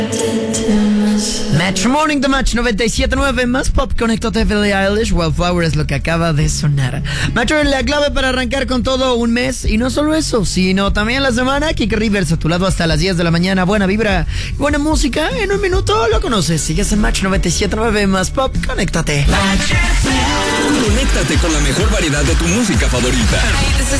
Match Morning, The Match 97.9, más pop, conéctate, Billie Eilish, Wildflower es lo que acaba de sonar. Match, la clave para arrancar con todo un mes, y no solo eso, sino también la semana. Kike Rivers a tu lado hasta las 10 de la mañana, buena vibra, buena música, en un minuto lo conoces. Sigues en Match 97.9, más pop, conéctate. Conéctate con la mejor variedad de tu música favorita. Hey, this is